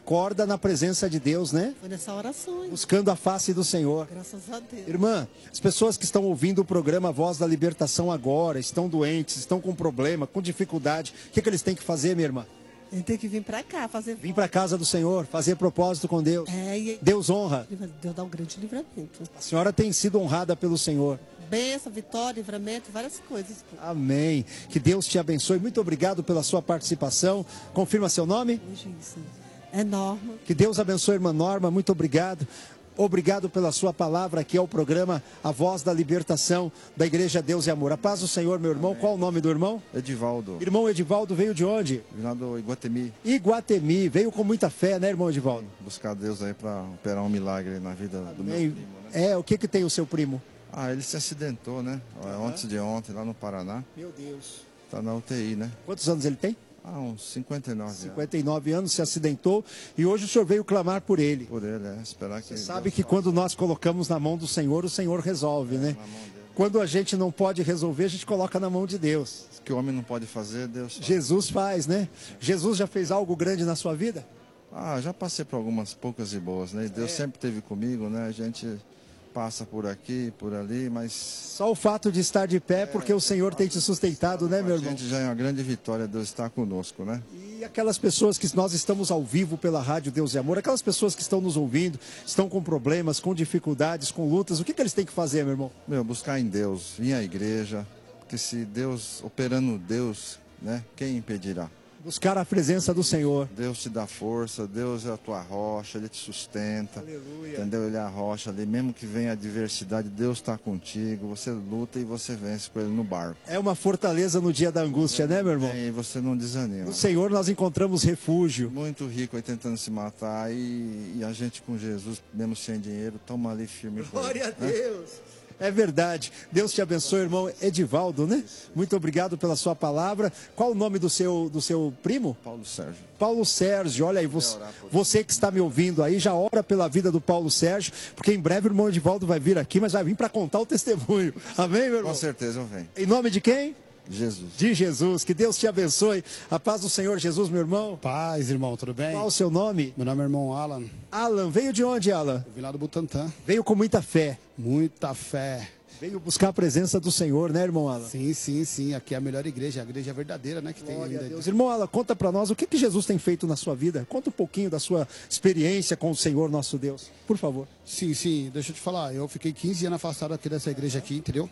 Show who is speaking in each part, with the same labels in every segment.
Speaker 1: acorda na presença de Deus, né?
Speaker 2: Foi nessa oração, hein?
Speaker 1: Buscando a face do Senhor.
Speaker 2: Graças a Deus.
Speaker 1: Irmã, as pessoas que estão ouvindo o programa Voz da Libertação agora, estão doentes, estão com problema, com dificuldade, o que eles têm que fazer, minha irmã?
Speaker 2: Ele tem que vir pra cá, fazer...
Speaker 1: Vir para a casa do Senhor, fazer propósito com Deus. Deus honra.
Speaker 2: Deus dá um grande livramento.
Speaker 1: A senhora tem sido honrada pelo Senhor.
Speaker 2: Bênção, vitória, livramento, várias coisas.
Speaker 1: Amém. Que Deus te abençoe. Muito obrigado pela sua participação. Confirma seu nome?
Speaker 2: É Norma.
Speaker 1: Que Deus abençoe, irmã Norma. Muito obrigado. Obrigado pela sua palavra aqui ao programa A Voz da Libertação da Igreja Deus e Amor. A paz do Senhor, meu irmão. Amém. Qual o nome do irmão?
Speaker 3: Edivaldo.
Speaker 1: Irmão Edivaldo veio de onde?
Speaker 3: Lá do Iguatemi.
Speaker 1: Iguatemi. Veio com muita fé, né, irmão Edivaldo?
Speaker 3: Buscar Deus aí para operar um milagre na vida do meu primo, né?
Speaker 1: É, o que tem o seu primo?
Speaker 3: Ele se acidentou, né? Antes de ontem, lá no Paraná.
Speaker 1: Meu Deus.
Speaker 3: Tá na UTI, né?
Speaker 1: Quantos anos ele tem?
Speaker 3: Uns 59
Speaker 1: 59 anos, se acidentou e hoje o senhor veio clamar por ele.
Speaker 3: Por ele, esperar que...
Speaker 1: Você sabe que quando nós colocamos na mão do Senhor, o Senhor resolve, né? Quando a gente não pode resolver, a gente coloca na mão de Deus.
Speaker 3: O que o homem não pode fazer, Deus faz.
Speaker 1: Jesus faz, né? Jesus já fez algo grande na sua vida?
Speaker 3: Já passei por algumas poucas e boas, né? E Deus sempre esteve comigo, né? A gente passa por aqui, por ali, mas...
Speaker 1: Só o fato de estar de pé, porque o Senhor tem te sustentado, né, meu irmão?
Speaker 3: A gente já é uma grande vitória, Deus está conosco, né?
Speaker 1: E aquelas pessoas que nós estamos ao vivo pela Rádio Deus e Amor, aquelas pessoas que estão nos ouvindo, estão com problemas, com dificuldades, com lutas, o que eles têm que fazer, meu irmão?
Speaker 3: Buscar em Deus, vir à igreja, porque se Deus, operando Deus, né, quem impedirá?
Speaker 1: Buscar a presença do Senhor.
Speaker 3: Deus te dá força, Deus é a tua rocha, Ele te sustenta.
Speaker 1: Aleluia.
Speaker 3: Entendeu? Ele é a rocha ali, mesmo que venha a adversidade, Deus está contigo, você luta e você vence com Ele no barco.
Speaker 1: É uma fortaleza no dia da angústia, né, meu irmão?
Speaker 3: E você não desanima.
Speaker 1: No Senhor nós encontramos refúgio.
Speaker 3: Muito rico aí tentando se matar e a gente com Jesus, mesmo sem dinheiro, toma ali firme.
Speaker 1: Glória a Deus. É verdade. Deus te abençoe, irmão Edivaldo, né? Muito obrigado pela sua palavra. Qual o nome do seu primo?
Speaker 3: Paulo Sérgio.
Speaker 1: Paulo Sérgio, olha aí, você que está me ouvindo aí, já ora pela vida do Paulo Sérgio, porque em breve o irmão Edivaldo vai vir aqui, mas vai vir para contar o testemunho. Amém, meu irmão?
Speaker 3: Com certeza eu venho.
Speaker 1: Em nome de quem?
Speaker 3: Jesus.
Speaker 1: De Jesus. Que Deus te abençoe. A paz do Senhor Jesus, meu irmão.
Speaker 4: Paz, irmão, tudo bem?
Speaker 1: Qual o seu nome?
Speaker 4: Meu nome é irmão Alan.
Speaker 1: Alan, veio de onde, Alan?
Speaker 4: Eu vim lá do Butantã.
Speaker 1: Veio com muita fé.
Speaker 4: Muita fé.
Speaker 1: Veio buscar a presença do Senhor, né, irmão Alan?
Speaker 4: Sim, sim, sim. Aqui é a melhor igreja, a igreja verdadeira, né? Que
Speaker 1: Glória
Speaker 4: tem ainda.
Speaker 1: a Deus. Irmão Alan, conta pra nós o que Jesus tem feito na sua vida. Conta um pouquinho da sua experiência com o Senhor, nosso Deus. Por favor.
Speaker 4: Sim, sim. Deixa eu te falar. Eu fiquei 15 anos afastado aqui dessa igreja aqui, entendeu?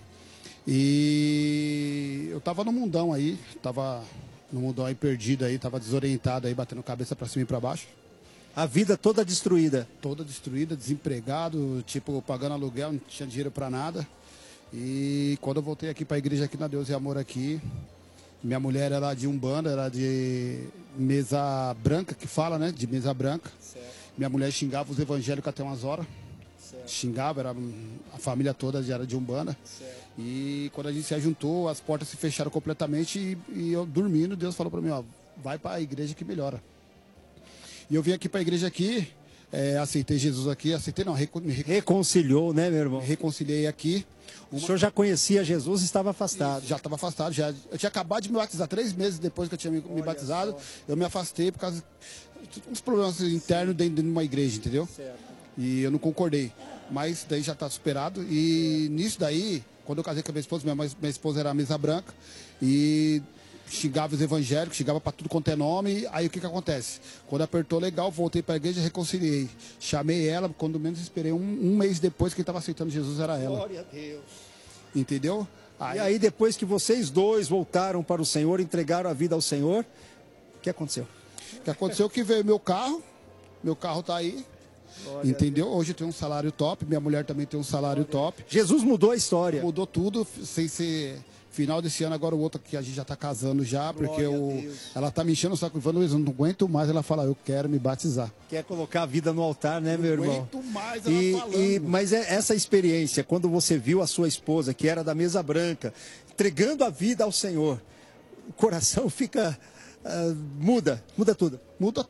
Speaker 4: E eu tava no mundão aí. Tava no mundão aí perdido aí. Tava desorientado aí, batendo cabeça pra cima e pra baixo.
Speaker 1: A vida toda destruída.
Speaker 4: Toda destruída, desempregado, tipo, pagando aluguel, não tinha dinheiro pra nada. E quando eu voltei aqui para a igreja aqui na Deus e Amor aqui, minha mulher era de Umbanda, era de mesa branca, que fala, né? De mesa branca. Certo. Minha mulher xingava os evangélicos até umas horas. Certo. Xingava, a família toda já era de Umbanda. Certo. E quando a gente se ajuntou, as portas se fecharam completamente e eu dormindo, Deus falou para mim, ó, vai para a igreja que melhora. E eu vim aqui para a igreja aqui, aceitei Jesus aqui, aceitei não,
Speaker 1: reconciliou, né, meu irmão?
Speaker 4: Reconciliei aqui.
Speaker 1: O senhor já conhecia Jesus e estava afastado?
Speaker 4: Já estava afastado, eu tinha acabado de me batizar, 3 meses depois que eu tinha me batizado, eu me afastei por causa de uns problemas internos dentro de uma igreja, entendeu? Certo. E eu não concordei, mas daí já está superado e nisso daí, quando eu casei com a minha esposa, minha esposa era a mesa branca e xingava os evangélicos, xingava para tudo quanto é nome. Aí o que acontece? Quando apertou legal, voltei para a igreja e reconciliei. Chamei ela, quando menos esperei, um mês depois, quem estava aceitando Jesus era ela.
Speaker 1: Glória a Deus.
Speaker 4: Entendeu?
Speaker 1: E aí depois que vocês dois voltaram para o Senhor, entregaram a vida ao Senhor, o que aconteceu?
Speaker 4: O que aconteceu que veio meu carro tá aí. Glória, entendeu? Hoje eu tenho um salário top, minha mulher também tem um salário top.
Speaker 1: Jesus mudou a história.
Speaker 4: Mudou tudo, sem ser... Final desse ano, agora o outro que a gente já está casando já, porque ela tá me enchendo o saco, falando, eu não aguento mais, ela fala, eu quero me batizar.
Speaker 1: Quer colocar a vida no altar, né, meu irmão?
Speaker 4: Não aguento mais ela falando.
Speaker 1: Mas essa experiência, quando você viu a sua esposa, que era da mesa branca, entregando a vida ao Senhor, o coração fica... muda tudo.
Speaker 4: Mudou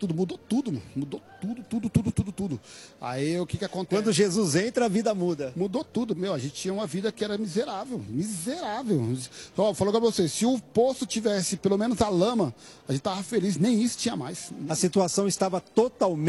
Speaker 4: tudo. Aí o que acontece?
Speaker 1: Quando Jesus entra, a vida muda.
Speaker 4: Mudou tudo, a gente tinha uma vida que era miserável. Ó, falou pra você, se o poço tivesse pelo menos a lama, a gente tava feliz, nem isso tinha mais.
Speaker 1: A situação estava totalmente